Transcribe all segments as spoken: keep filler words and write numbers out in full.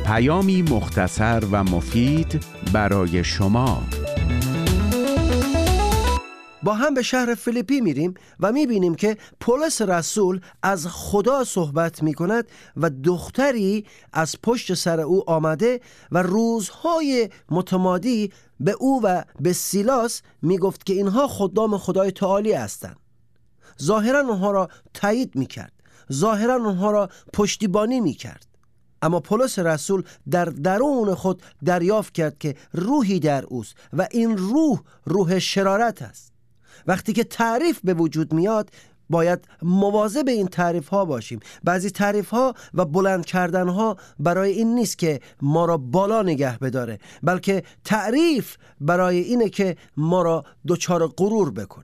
پیامی مختصر و مفید برای شما. با هم به شهر فیلیپی میریم و میبینیم که پولس رسول از خدا صحبت میکند و دختری از پشت سر او آمده و روزهای متمادی به او و به سیلاس میگفت که اینها خدام خدای تعالی هستند. ظاهرا اونها را تایید میکرد، ظاهرا اونها را پشتیبانی میکرد. اما پولس رسول در درون خود دریافت کرد که روحی در اوست و این روح روح شرارت است. وقتی که تعریف به وجود میاد باید مواظب این تعریف ها باشیم. بعضی تعریف ها و بلند کردن ها برای این نیست که ما را بالا نگه بداره، بلکه تعریف برای اینه که ما را دچار غرور بکنه.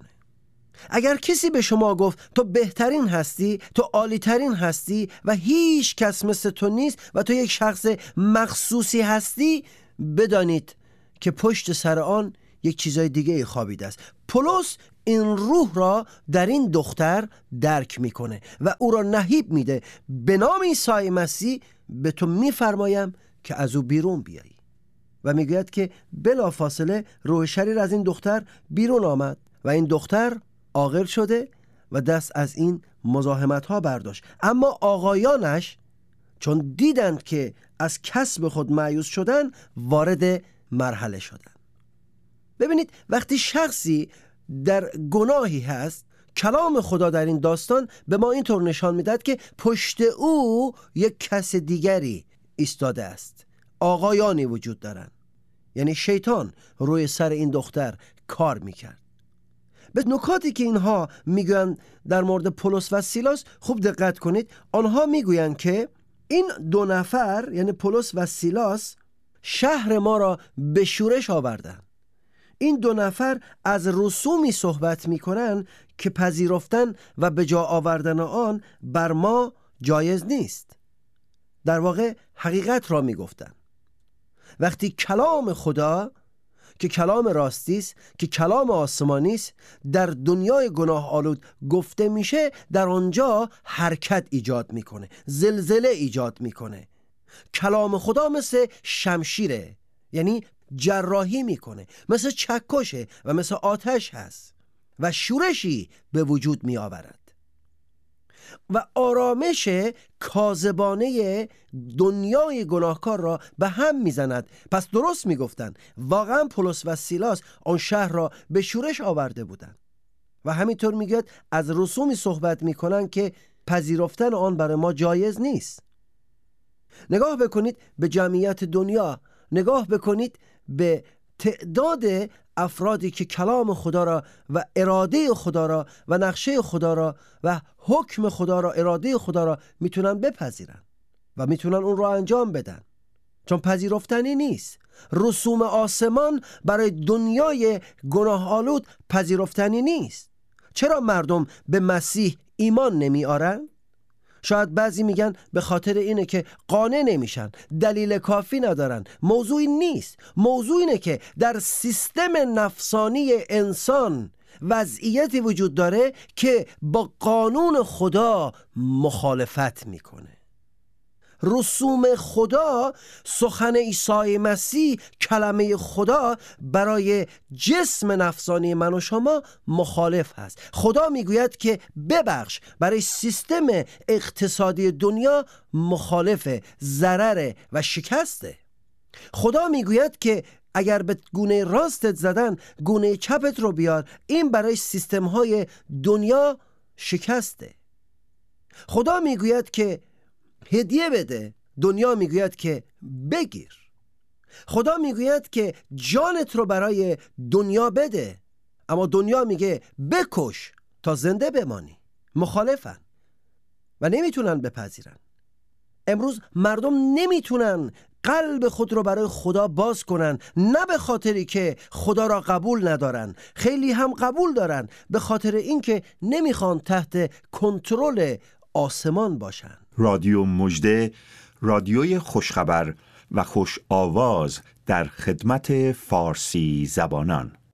اگر کسی به شما گفت تو بهترین هستی، تو عالی ترین هستی و هیچ کس مثل تو نیست و تو یک شخص مخصوصی هستی، بدانید که پشت سر آن یک چیزای دیگه خوابیده است. پولس این روح را در این دختر درک میکنه و او را نهیب میده. به نام عیسی مسیح به تو میفرمایم که از او بیرون بیایی. و میگوید که بلافاصله روح شریر از این دختر بیرون آمد و این دختر عاقل شده و دست از این مزاحمت ها برداشت. اما آقایانش چون دیدند که از کسب خود مایوس شدن، وارد مرحله شدند. ببینید وقتی شخصی در گناهی هست، کلام خدا در این داستان به ما اینطور نشان میدهد که پشت او یک کس دیگری ایستاده است. آقایانی وجود دارند. یعنی شیطان روی سر این دختر کار میکرد. به نکاتی که اینها میگویند در مورد پولس و سیلاس خوب دقت کنید. آنها میگویند که این دو نفر یعنی پولس و سیلاس شهر ما را به شورش آوردند. این دو نفر از رسومی صحبت میکنن که پذیرفتن و به جا آوردن آن بر ما جایز نیست. در واقع حقیقت را میگفتن. وقتی کلام خدا که کلام راستی است، که کلام آسمانی است، در دنیای گناه آلود گفته میشه، در آنجا حرکت ایجاد میکنه، زلزله ایجاد میکنه. کلام خدا مثل شمشیره، یعنی جراحی میکنه، مثل چکشه و مثل آتش هست و شورشی به وجود می آورد و آرامش کاذبانه دنیای گناهکار را به هم میزند. پس درست میگفتن، واقعا پولس و سیلاس آن شهر را به شورش آورده بودند و همینطور میگه از رسومی صحبت میکنن که پذیرفتن آن برای ما جایز نیست. نگاه بکنید به جمعیت دنیا، نگاه بکنید به تعداد افرادی که کلام خدا را و اراده خدا را و نقشه خدا را و حکم خدا را، اراده خدا را میتونن بپذیرن و میتونن اون را انجام بدن، چون پذیرفتنی نیست. رسوم آسمان برای دنیای گناه آلود پذیرفتنی نیست. چرا مردم به مسیح ایمان نمی آرن؟ شاید بعضی میگن به خاطر اینه که قانع نمیشن، دلیل کافی ندارن. موضوعی نیست. موضوع اینه که در سیستم نفسانی انسان وضعیتی وجود داره که با قانون خدا مخالفت میکنه. رسوم خدا، سخن عیسی مسیح، کلمه خدا برای جسم نفسانی من و شما مخالف هست. خدا میگوید که ببخش برای سیستم اقتصادی دنیا مخالف، ضرر و شکسته. خدا میگوید که اگر به گونه راستت زدن گونه چپت رو بیار، این برای سیستم های دنیا شکسته. خدا میگوید که هدیه بده، دنیا میگوید که بگیر. خدا میگوید که جانت رو برای دنیا بده، اما دنیا میگه بکش تا زنده بمانی. مخالفن و نمیتونن بپذیرن. امروز مردم نمیتونن قلب خود رو برای خدا باز کنن، نه به خاطری که خدا را قبول ندارن، خیلی هم قبول دارن، به خاطر اینکه نمیخوان تحت کنترل آسمان باشن. رادیو مژده، رادیوی خوشخبر و خوش آواز در خدمت فارسی زبانان.